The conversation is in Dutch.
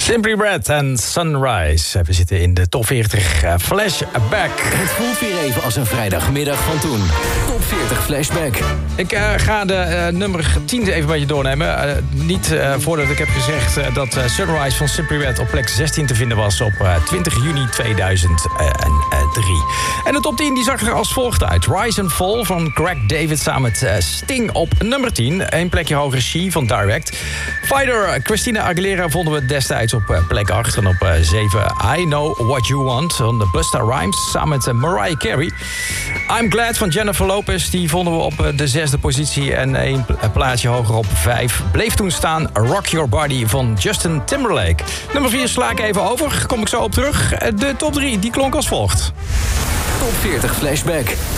Simply Red en Sunrise. We zitten in de top 40 Flashback. Het voelt weer even als een vrijdagmiddag van toen. Top 40 Flashback. Ik ga de nummer 10 even bij je doornemen. Niet voordat ik heb gezegd dat Sunrise van Simply Red op plek 16 te vinden was op 20 juni 2003. En de top 10 die zag er als volgt uit. Rise and Fall van Craig David samen met Sting op nummer 10. Eén plekje hoger, She van Direct. Fighter Christina Aguilera vonden we destijds op plek 8. En op 7 I Know What You Want van Busta Rhymes samen met Mariah Carey. I'm Glad van Jennifer Lopez, die vonden we op de 6e positie. En een plaatsje hoger op 5 bleef toen staan Rock Your Body van Justin Timberlake. Nummer 4 sla ik even over, kom ik zo op terug. De top 3 die klonk als volgt. Top 40 Flashback.